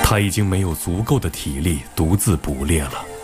他已经没有足够的体力独自捕猎了。